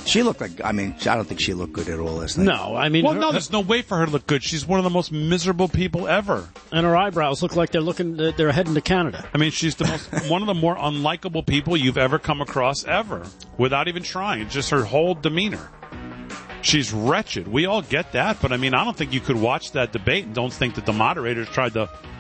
She looked like, I don't think she looked good at all last night. No, I mean... Well, there's no way for her to look good. She's one of the most miserable people ever. And her eyebrows look like they're heading to Canada. I mean, she's one of the more unlikable people you've ever come across ever, without even trying. Just her whole demeanor. She's wretched. We all get that, but I mean, I don't think you could watch that debate and don't think that the moderators tried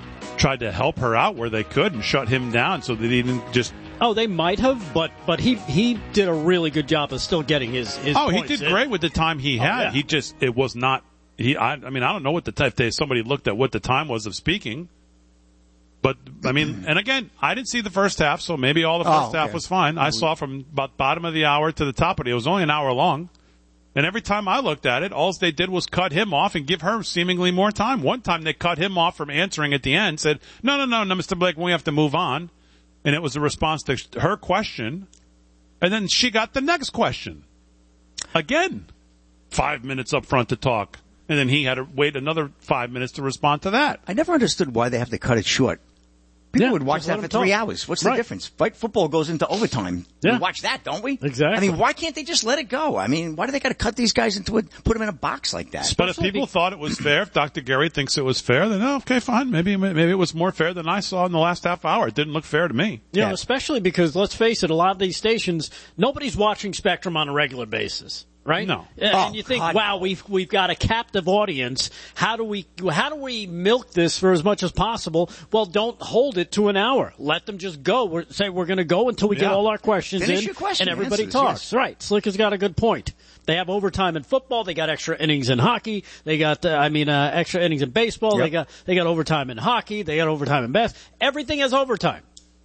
to help her out where they could and shut him down so that he didn't just... Oh, they might have, but he did a really good job of still getting his Oh, points he did great with the time he had. Yeah. It was not... I don't know what if somebody looked at what the time was of speaking. But, I mean, and again, I didn't see the first half, so maybe all the first half was fine. I saw from about bottom of the hour to the top of it. It was only an hour long. And every time I looked at it, all they did was cut him off and give her seemingly more time. One time they cut him off from answering at the end, said, no, Mr. Blake, we have to move on. And it was a response to her question. And then she got the next question. Again, 5 minutes up front to talk. And then he had to wait another 5 minutes to respond to that. I never understood why they have to cut it short. People would watch that for 3 hours. What's the difference? Football goes into overtime. Yeah. We watch that, don't we? Exactly. I mean, why can't they just let it go? I mean, why do they got to cut these guys into put them in a box like that? But if people thought it was fair, if Dr. Gary thinks it was fair, then okay, fine. Maybe it was more fair than I saw in the last half hour. It didn't look fair to me. Yeah, especially because, let's face it, a lot of these stations, nobody's watching Spectrum on a regular basis. Right? No. And you think, wow, we've got a captive audience. How do we milk this for as much as possible? Well, don't hold it to an hour. Let them just go. We're going to go until we get all our questions Finish in your question, and everybody answers, talks. yes. Right. Slick has got a good point. They have overtime in football. They got extra innings in hockey. They got, extra innings in baseball. Yep. They got overtime in hockey. They got overtime in basketball. Everything has overtime.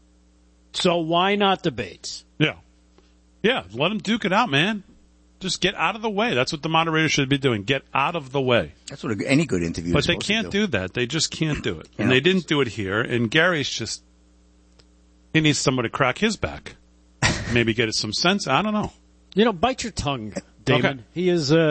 So why not debates? Yeah. Yeah. Let them duke it out, man. Just get out of the way. That's what the moderator should be doing. Get out of the way. That's what any good interview But is they supposed can't to do that. They just can't do it. And they didn't do it here. And Gary's he needs somebody to crack his back. Maybe get some sense. I don't know. Bite your tongue, Damon. Okay. He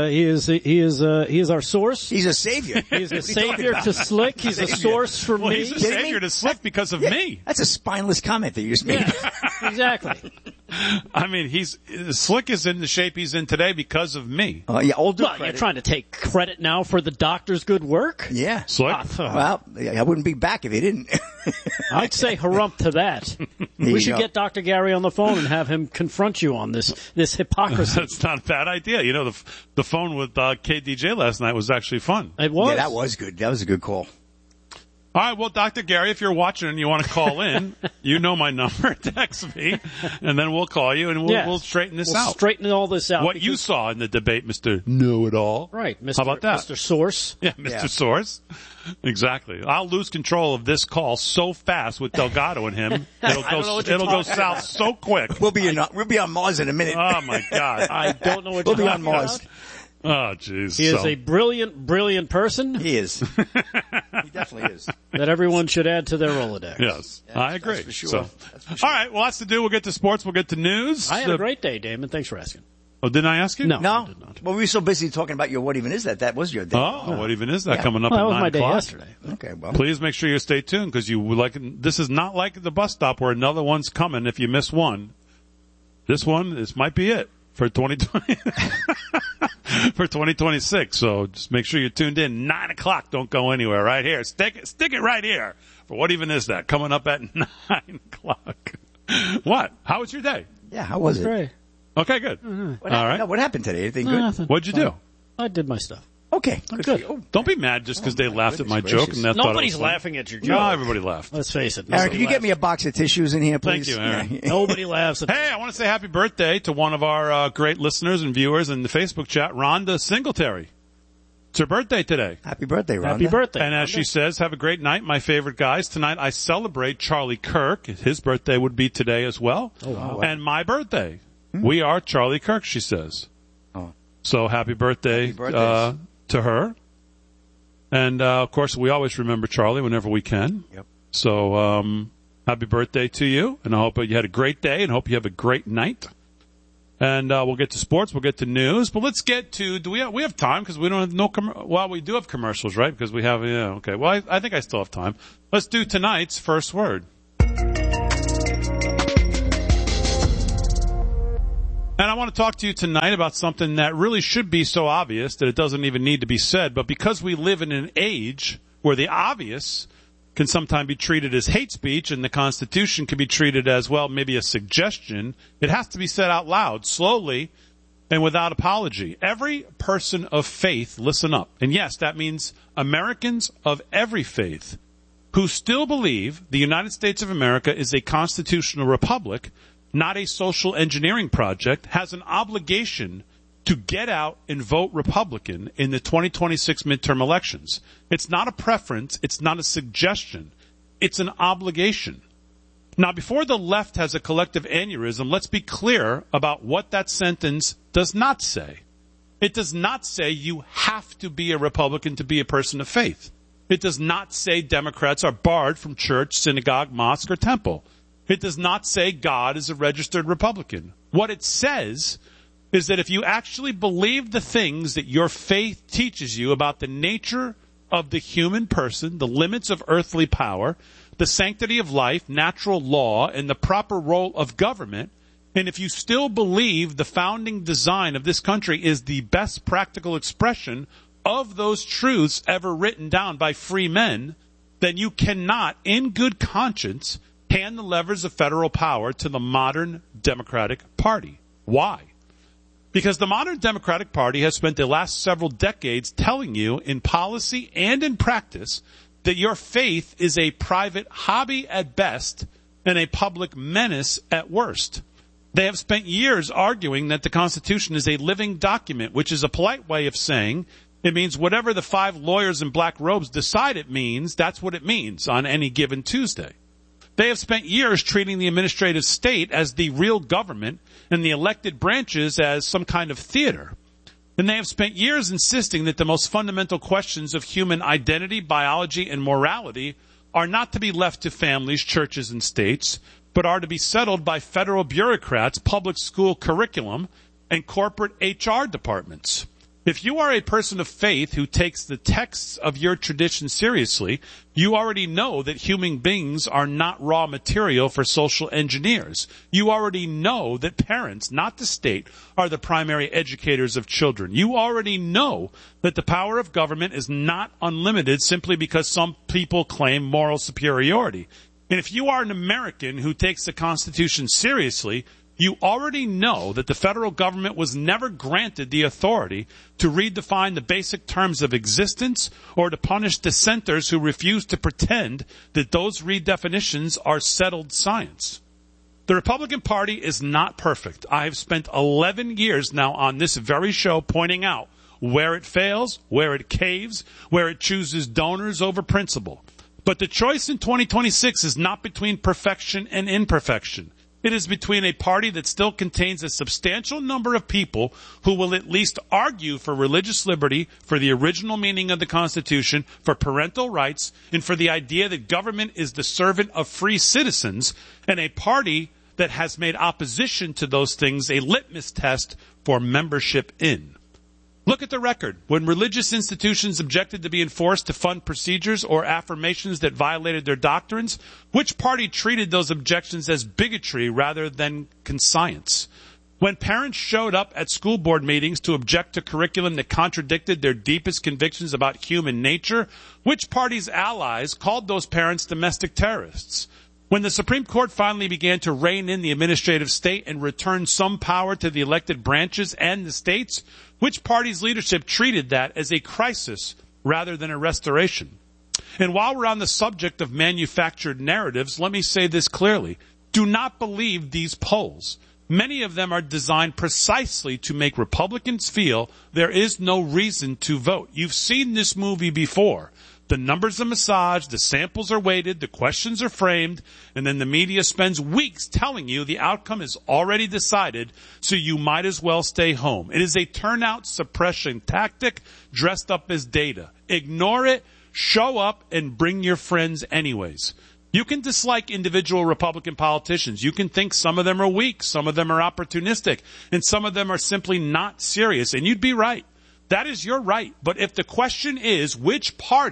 is our source. He's a savior. He's a savior to Slick. He's a source for me. He's a savior to Slick because of me. That's a spineless comment that you just made. Yeah, exactly. I mean, Slick is in the shape he's in today because of me. Well, you're trying to take credit now for the doctor's good work? Yeah. Slick? Well, I wouldn't be back if he didn't. I'd say harump to that. We should get Dr. Gary on the phone and have him confront you on this hypocrisy. That's not a bad idea. The phone with KDJ last night was actually fun. It was. Yeah, that was good. That was a good call. All right, well, Dr. Gary, if you're watching and you want to call in, you know my number. Text me, and then we'll call you, and we'll straighten this out. Straighten all this out. What you saw in the debate, Mr. Know-It-All. Right, Mr. How about that? Mr. Source. Yeah, Mr. Source. Exactly. I'll lose control of this call so fast with Delgado and him. It'll go south so quick. We'll be on Mars in a minute. Oh, my God. I don't know what we'll you're be on Mars. about. Oh, jeez. He is a brilliant person. He is. He definitely is. That everyone should add to their Rolodex. Yes, I agree. That's for sure. That's for sure. All right, well, that's to do. We'll get to sports. We'll get to news. I had a great day, Damon. Thanks for asking. Oh, didn't I ask you? No. No. I did not. Well, we were so busy talking about your What Even Is That? That was your day. Oh, what even is that coming up Well, at that was 9 my o'clock? day yesterday. Okay, well. Please make sure you stay tuned because this is not like the bus stop where another one's coming if you miss one. This might be it for 2020, for 2026. So just make sure you're tuned in. 9 o'clock. Don't go anywhere. Right here. Stick it right here. For What Even Is That? Coming up at 9 o'clock. What? How was your day? Yeah, how was it? Great. Okay, good. All right. No, what happened today? Anything good? Nothing. What'd you do? I did my stuff. Okay. Good. for you. Don't be mad just because they laughed at my goodness joke gracious. and they thought it Nobody's was funny. laughing at your joke. No, everybody laughed. Let's face it. Aaron, can you get me a box of tissues in here, please? Thank you, Aaron. Nobody laughs at Hey, I want to say happy birthday to one of our great listeners and viewers in the Facebook chat, Rhonda Singletary. It's her birthday today. Happy birthday, Rhonda. Happy birthday. And as she says, have a great night, my favorite guys. Tonight I celebrate Charlie Kirk. His birthday would be today as well. Oh, wow. And my birthday. We are Charlie Kirk, she says. Oh. So happy birthday Happy birthdays. to her. And, of course, we always remember Charlie whenever we can. Yep. So happy birthday to you. And I hope you had a great day and hope you have a great night. And we'll get to sports. We'll get to news. But let's get to, we have time because we don't have well, we do have commercials, right? Because we have, okay. Well, I think I still have time. Let's do tonight's first word. And I want to talk to you tonight about something that really should be so obvious that it doesn't even need to be said. But because we live in an age where the obvious can sometimes be treated as hate speech and the Constitution can be treated as, well, maybe a suggestion, it has to be said out loud, slowly, and without apology. Every person of faith, listen up. And yes, that means Americans of every faith who still believe the United States of America is a constitutional republic, not a social engineering project, has an obligation to get out and vote Republican in the 2026 midterm elections. It's not a preference. It's not a suggestion. It's an obligation. Now, before the left has a collective aneurysm, let's be clear about what that sentence does not say. It does not say you have to be a Republican to be a person of faith. It does not say Democrats are barred from church, synagogue, mosque, or temple. It does not say God is a registered Republican. What it says is that if you actually believe the things that your faith teaches you about the nature of the human person, the limits of earthly power, the sanctity of life, natural law, and the proper role of government, and if you still believe the founding design of this country is the best practical expression of those truths ever written down by free men, then you cannot, in good conscience, hand the levers of federal power to the modern Democratic Party. Why? Because the modern Democratic Party has spent the last several decades telling you in policy and in practice that your faith is a private hobby at best and a public menace at worst. They have spent years arguing that the Constitution is a living document, which is a polite way of saying it means whatever the 5 lawyers in black robes decide it means, that's what it means on any given Tuesday. They have spent years treating the administrative state as the real government and the elected branches as some kind of theater. And they have spent years insisting that the most fundamental questions of human identity, biology, and morality are not to be left to families, churches, and states, but are to be settled by federal bureaucrats, public school curriculum, and corporate HR departments. If you are a person of faith who takes the texts of your tradition seriously, you already know that human beings are not raw material for social engineers. You already know that parents, not the state, are the primary educators of children. You already know that the power of government is not unlimited simply because some people claim moral superiority. And if you are an American who takes the Constitution seriously, you already know that the federal government was never granted the authority to redefine the basic terms of existence or to punish dissenters who refuse to pretend that those redefinitions are settled science. The Republican Party is not perfect. I have spent 11 years now on this very show pointing out where it fails, where it caves, where it chooses donors over principle. But the choice in 2026 is not between perfection and imperfection. It is between a party that still contains a substantial number of people who will at least argue for religious liberty, for the original meaning of the Constitution, for parental rights, and for the idea that government is the servant of free citizens, and a party that has made opposition to those things a litmus test for membership in. Look at the record. When religious institutions objected to being forced to fund procedures or affirmations that violated their doctrines, which party treated those objections as bigotry rather than conscience? When parents showed up at school board meetings to object to curriculum that contradicted their deepest convictions about human nature, which party's allies called those parents domestic terrorists? When the Supreme Court finally began to rein in the administrative state and return some power to the elected branches and the states, which party's leadership treated that as a crisis rather than a restoration? And while we're on the subject of manufactured narratives, let me say this clearly. Do not believe these polls. Many of them are designed precisely to make Republicans feel there is no reason to vote. You've seen this movie before. The numbers are massaged, the samples are weighted, the questions are framed, and then the media spends weeks telling you the outcome is already decided, so you might as well stay home. It is a turnout suppression tactic dressed up as data. Ignore it, show up, and bring your friends anyways. You can dislike individual Republican politicians. You can think some of them are weak, some of them are opportunistic, and some of them are simply not serious, and you'd be right. That is your right. But if the question is which party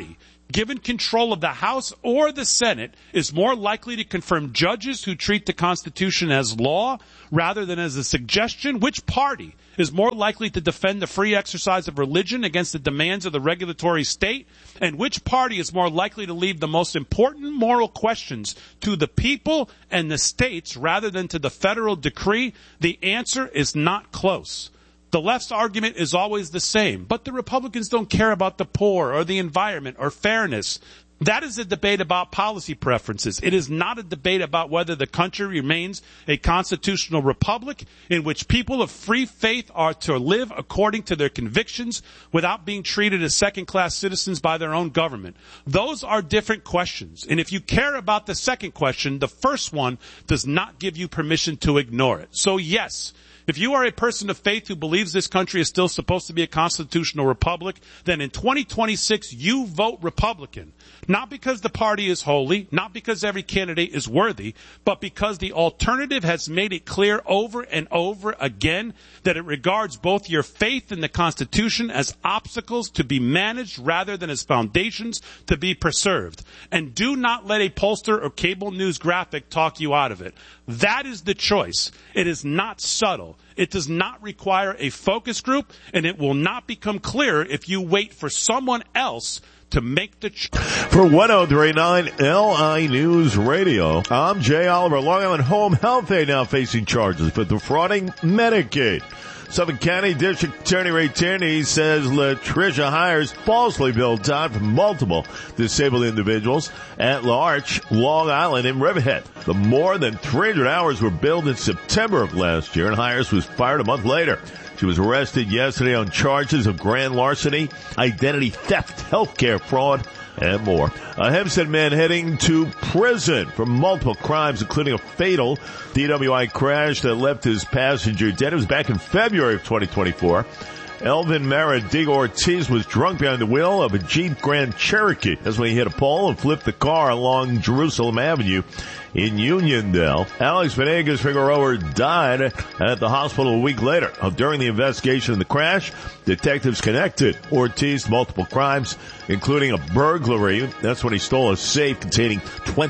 given control of the House or the Senate, is more likely to confirm judges who treat the Constitution as law rather than as a suggestion? Which party is more likely to defend the free exercise of religion against the demands of the regulatory state? And which party is more likely to leave the most important moral questions to the people and the states rather than to the federal decree? The answer is not close. The left's argument is always the same, but the Republicans don't care about the poor or the environment or fairness. That is a debate about policy preferences. It is not a debate about whether the country remains a constitutional republic in which people of free faith are to live according to their convictions without being treated as second-class citizens by their own government. Those are different questions. And if you care about the second question, the first one does not give you permission to ignore it. So yes, if you are a person of faith who believes this country is still supposed to be a constitutional republic, then in 2026 you vote Republican. Not because the party is holy, not because every candidate is worthy, but because the alternative has made it clear over and over again that it regards both your faith in the Constitution as obstacles to be managed rather than as foundations to be preserved. And do not let a pollster or cable news graphic talk you out of it. That is the choice. It is not subtle. It does not require a focus group, and it will not become clearer if you wait for someone else to make the For 103.9 LI News Radio, I'm Jay Oliver. Long Island Home Health Aid now facing charges for defrauding Medicaid. Suffolk County District Attorney Ray Tierney says Latricia Hires falsely billed time for multiple disabled individuals at Larch, Long Island, and Riverhead. The more than 300 hours were billed in September of last year, and Hires was fired a month later. She was arrested yesterday on charges of grand larceny, identity theft, healthcare fraud, and more. A Hempstead man heading to prison for multiple crimes, including a fatal DWI crash that left his passenger dead. It was back in February of 2024. Elvin Maradigo Ortiz was drunk behind the wheel of a Jeep Grand Cherokee. That's when he hit a pole and flipped the car along Jerusalem Avenue in Uniondale. Alex Venegas Figueroa died at the hospital a week later. During the investigation of the crash, detectives connected Ortiz to multiple crimes, including a burglary. That's when he stole a safe containing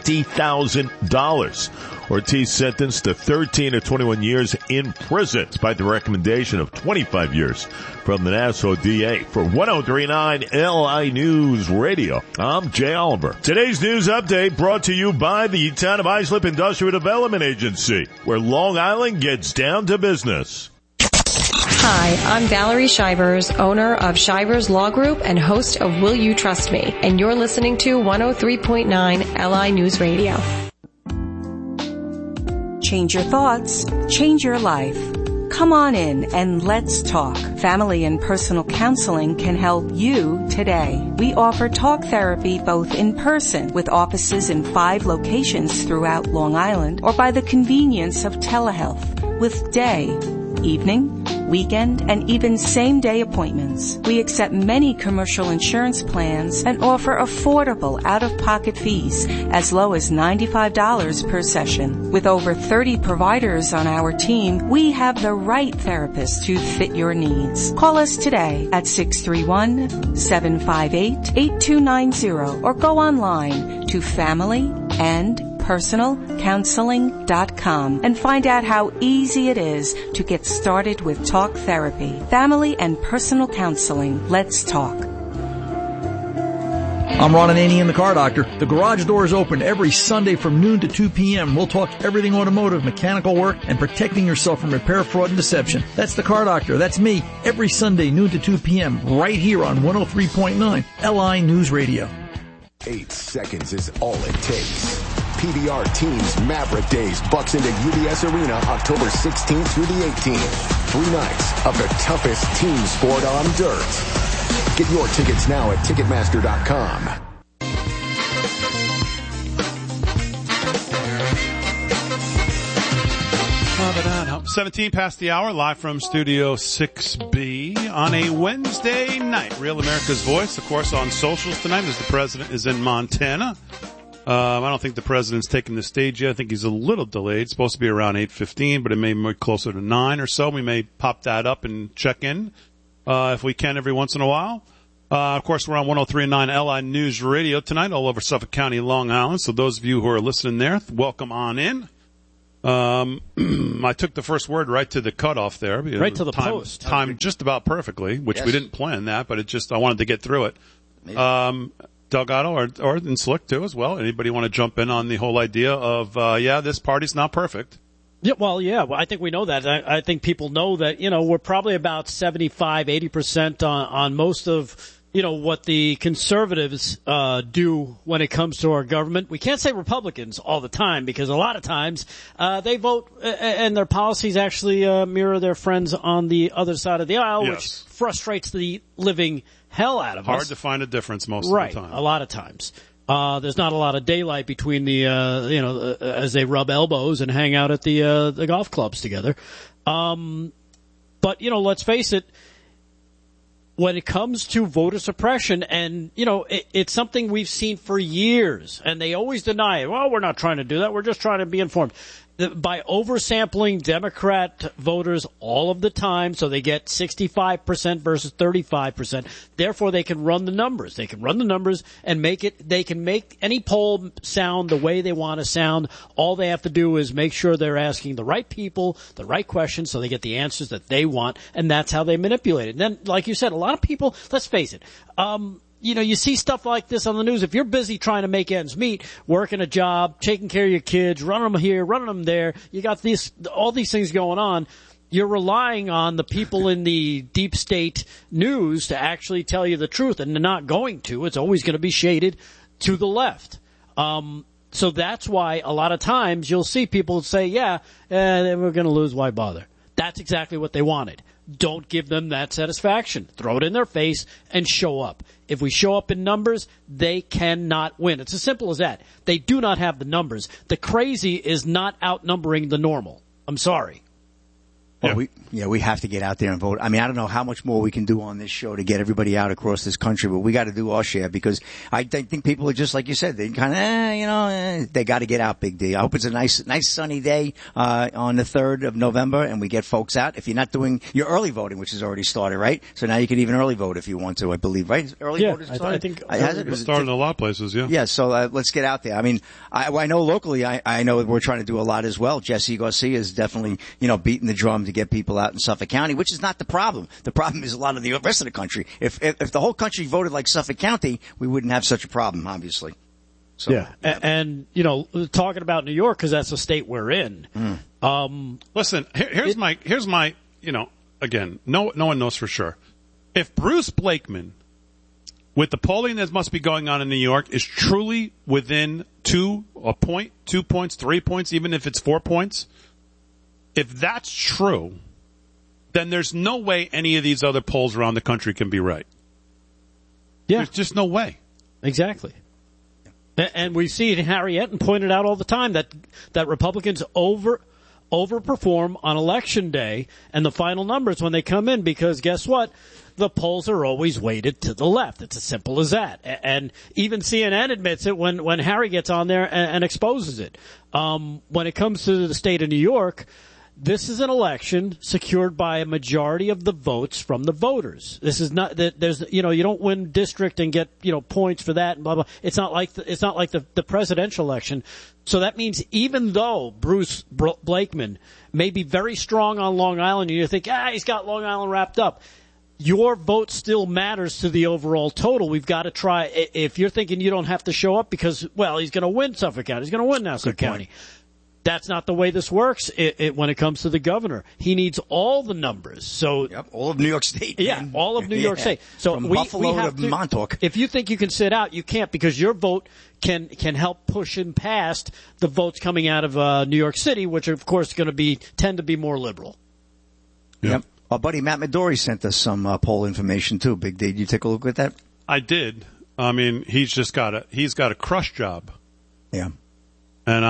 $20,000. Ortiz sentenced to 13 to 21 years in prison, despite the recommendation of 25 years from the Nassau DA. For 103.9 LI News Radio, I'm Jay Oliver. Today's news update brought to you by the Town of Islip Industrial Development Agency, where Long Island gets down to business. Hi, I'm Valerie Shivers, owner of Shivers Law Group and host of Will You Trust Me? And you're listening to 103.9 LI News Radio. Change your thoughts, change your life. Come on in and let's talk. Family and personal counseling can help you today. We offer talk therapy both in person with offices in 5 locations throughout Long Island or by the convenience of telehealth with day, evening, weekend, and even same-day appointments. We accept many commercial insurance plans and offer affordable out-of-pocket fees as low as $95 per session. With over 30 providers on our team, we have the right therapist to fit your needs. Call us today at 631-758-8290 or go online to familyandpersonalcounseling.com and find out how easy it is to get started with talk therapy. Family and personal counseling. Let's talk. I'm Ron Ananian, the Car Doctor. The garage door is open every Sunday from noon to 2 p.m. We'll talk everything automotive, mechanical work, and protecting yourself from repair, fraud, and deception. That's the Car Doctor. That's me. Every Sunday, noon to 2 p.m. right here on 103.9 LI News Radio. 8 seconds is all it takes. PBR Teams Maverick Days bucks into UBS Arena October 16th through the 18th. 3 nights of the toughest team sport on dirt. Get your tickets now at Ticketmaster.com. 17 past the hour, live from Studio 6B on a Wednesday night. Real America's Voice, of course, on socials tonight as the president is in Montana. I don't think the president's taken the stage yet. I think he's a little delayed. It's supposed to be around 8:15, but it may be closer to 9 or so. We may pop that up and check in if we can every once in a while. Of course, we're on 103.9 LI News Radio tonight, all over Suffolk County, Long Island. So those of you who are listening there, welcome on in. I took the first word right to the cutoff there. Right to the post. Timed just about perfectly, which we didn't plan that, but I wanted to get through it. Delgado or in Slick too as well. Anybody want to jump in on the whole idea of, this party's not perfect? Yeah, well, I think we know that. I think people know that, we're probably about 75, 80% on most of, what the conservatives do when it comes to our government. We can't say Republicans all the time because a lot of times they vote and their policies actually mirror their friends on the other side of the aisle, which frustrates the living hell out of us. Hard to find a difference most of the time. A lot of times. There's not a lot of daylight between the, as they rub elbows and hang out at the golf clubs together. But, let's face it, when it comes to voter suppression, and, it's something we've seen for years, and they always deny it. Well, we're not trying to do that. We're just trying to be informed. By oversampling Democrat voters all of the time, so they get 65% versus 35%. Therefore, they can run the numbers. They can run the numbers and they can make any poll sound the way they want to sound. All they have to do is make sure they're asking the right people, the right questions, so they get the answers that they want, and that's how they manipulate it. And then, like you said, a lot of people, let's face it, you see stuff like this on the news. If you're busy trying to make ends meet, working a job, taking care of your kids, running them here, running them there, you got all these things going on, you're relying on the people in the deep state news to actually tell you the truth, and they're not going to. It's always going to be shaded to the left. So that's why a lot of times you'll see people say, we're going to lose, why bother? That's exactly what they wanted. Don't give them that satisfaction. Throw it in their face and show up. If we show up in numbers, they cannot win. It's as simple as that. They do not have the numbers. The crazy is not outnumbering the normal. I'm sorry. Well, we have to get out there and vote. I mean, I don't know how much more we can do on this show to get everybody out across this country, but we got to do our share because I think people are just like you said. They kind of, they got to get out, Big D. I hope it's a nice sunny day on the 3rd of November, and we get folks out. If you're not doing your early voting, which has already started, right? So now you can even early vote if you want to, I believe, right? Early voting started? I think it started in a lot of places, yeah. Yeah, so let's get out there. I mean, I know locally, I know we're trying to do a lot as well. Jesse Garcia is definitely, beating the drum to get people out in Suffolk County, which is not the problem. The problem is a lot of the rest of the country. If the whole country voted like Suffolk County, we wouldn't have such a problem, obviously. So, and talking about New York, because that's the state we're in. Listen, here's my, again, no one knows for sure. If Bruce Blakeman, with the polling that must be going on in New York, is truly within 2 points, 3 points, even if it's 4 points, if that's true, then there's no way any of these other polls around the country can be right. Yeah. There's just no way. Exactly. And we see it, Harry Etten pointed out all the time that Republicans overperform on Election Day and the final numbers when they come in because guess what? The polls are always weighted to the left. It's as simple as that. And even CNN admits it when Harry gets on there and exposes it. When it comes to the state of New York, this is an election secured by a majority of the votes from the voters. This is not that there's, you don't win district and get, points for that and blah, blah. It's not like the presidential election. So that means even though Bruce Blakeman may be very strong on Long Island and you think, he's got Long Island wrapped up. Your vote still matters to the overall total. We've got to try, if you're thinking you don't have to show up because, he's going to win Suffolk County. He's going to win Nassau County. That's not the way this works when it comes to the governor. He needs all the numbers. So all of New York State. Yeah, all of New York State. So from Buffalo to Montauk. If you think you can sit out, you can't because your vote can help push him past the votes coming out of New York City, which are, of course, going to tend to be more liberal. Yep. Our buddy Matt Midori sent us some poll information too. Big D, did you take a look at that? I did. I mean, he's got a crush job. Yeah. And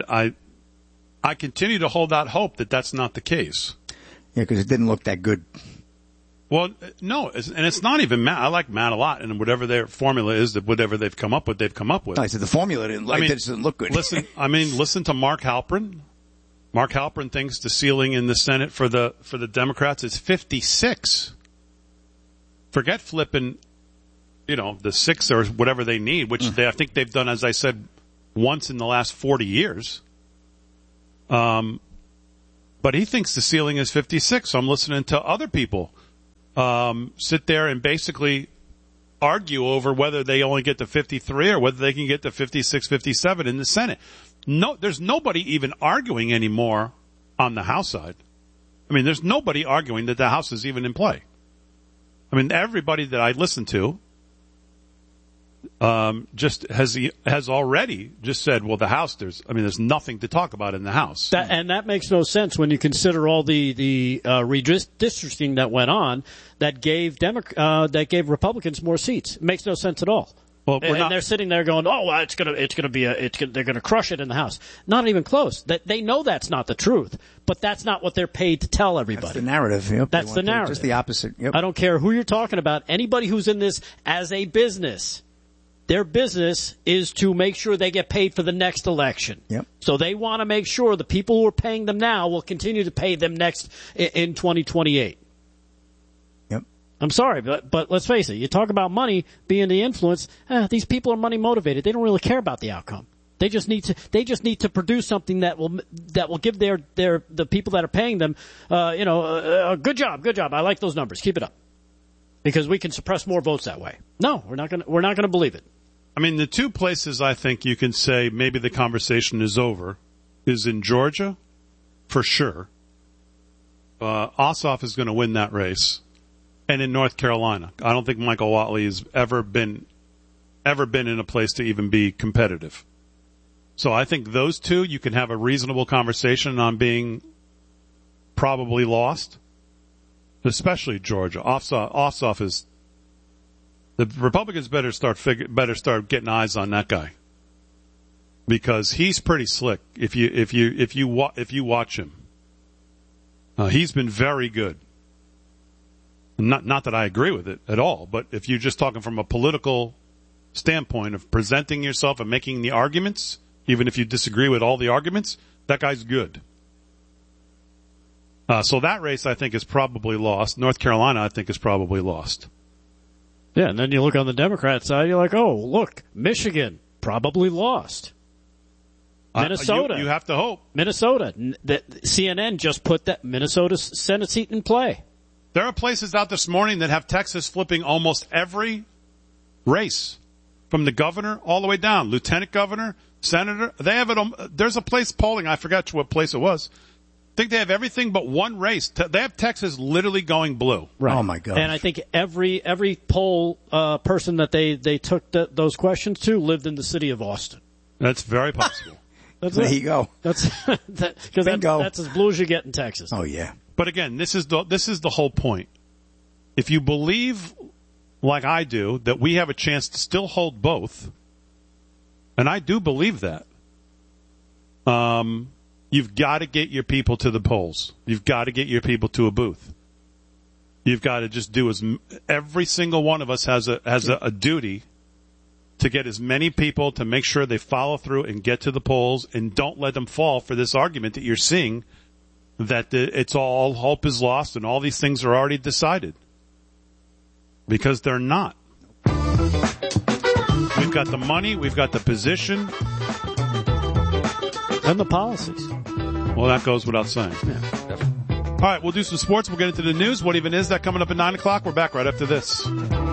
I continue to hold out hope that that's not the case. Yeah, because it didn't look that good. Well, no, and it's not even Matt. I like Matt a lot, and whatever their formula is, that whatever they've come up with, they've come up with. No, I said the formula didn't look good. Listen to Mark Halperin. Mark Halperin thinks the ceiling in the Senate for the Democrats is 56. Forget flipping the 6 or whatever they need, which I think they've done, as I said, once in the last 40 years. But he thinks the ceiling is 56. So I'm listening to other people sit there and basically argue over whether they only get to 53 or whether they can get to 56, 57 in the Senate. No, there's nobody even arguing anymore on the House side. I mean, there's nobody arguing that the House is even in play. I mean, everybody that I listen to just has already just said, well, the House, there's nothing to talk about in the House. And that makes no sense when you consider all the redistricting that went on that gave Republicans more seats. It makes no sense at all. Well, they're sitting there going, "Oh, well, they're gonna crush it in the House." Not even close. They know that's not the truth, but that's not what they're paid to tell everybody. That's the narrative. Yep. That's the narrative. Just the opposite. Yep. I don't care who you're talking about. Anybody who's in this as a business, their business is to make sure they get paid for the next election. Yep. So they want to make sure the people who are paying them now will continue to pay them next in 2028. I'm sorry, but let's face it. You talk about money being the influence. These people are money motivated. They don't really care about the outcome. They just need to produce something that will give the people that are paying them, a good job. I like those numbers. Keep it up, because we can suppress more votes that way. No, we're not gonna believe it. I mean, the two places I think you can say maybe the conversation is over is in Georgia, for sure. Ossoff is going to win that race. And in North Carolina, I don't think Michael Whatley has ever been in a place to even be competitive. So I think those two, you can have a reasonable conversation on being probably lost, especially Georgia. Ossoff is, the Republicans better start getting eyes on that guy, because he's pretty slick. If you watch him, he's been very good. Not that I agree with it at all, but if you're just talking from a political standpoint of presenting yourself and making the arguments, even if you disagree with all the arguments, that guy's good. So that race, I think, is probably lost. North Carolina, I think, is probably lost. Yeah, and then you look on the Democrat side, you're like, oh, look, Michigan, probably lost. Minnesota. You have to hope. Minnesota. CNN just put that Minnesota Senate seat in play. There are places out this morning that have Texas flipping almost every race, from the governor all the way down, lieutenant governor, senator. They have it. There's a place polling. I forgot what place it was. I think they have everything but one race. They have Texas literally going blue. Right. Oh my God! And I think every poll person that they took those questions to lived in the city of Austin. That's very possible. There you go. That's as blue as you get in Texas. Oh yeah. But again, this is the whole point. If you believe, like I do, that we have a chance to still hold both, and I do believe that, you've got to get your people to the polls. You've got to get your people to a booth. You've got to just do every single one of us has a duty to get as many people to make sure they follow through and get to the polls, and don't let them fall for this argument that you're seeing, that it's all hope is lost and all these things are already decided. Because they're not. We've got the money, we've got the position. And the policies. Well, that goes without saying. Yeah. All right, we'll do some sports. We'll get into the news. What even is that coming up at 9 o'clock? We're back right after this.